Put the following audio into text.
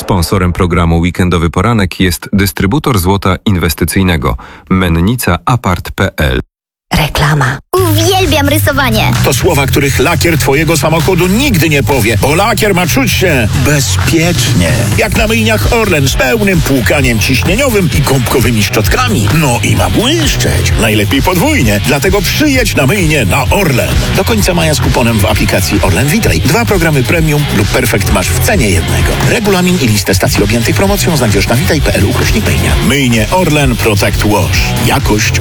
Sponsorem programu Weekendowy Poranek jest dystrybutor złota inwestycyjnego Mennica Apart.pl. Reklama. Uwielbiam rysowanie. To słowa, których lakier twojego samochodu nigdy nie powie, bo lakier ma czuć się bezpiecznie. Jak na myjniach Orlen z pełnym płukaniem ciśnieniowym i gąbkowymi szczotkami. No i ma błyszczeć. Najlepiej podwójnie. Dlatego przyjedź na myjnię na Orlen. Do końca maja z kuponem w aplikacji Orlen Witaj. 2 programy premium lub perfekt masz w cenie jednego. Regulamin i listę stacji objętych promocją znajdziesz na witaj.pl/myjnia. Myjnie Orlen Protect Wash. Jakość